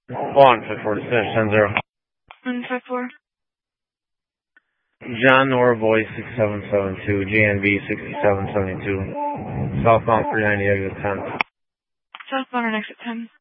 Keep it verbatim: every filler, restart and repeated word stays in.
One, five four, finish, ten zero. One, five four. John Nora Boy, six seven seven two, J N B, sixty-seven seventy-two. Southbound three ninety, exit ten. Southbound and exit ten.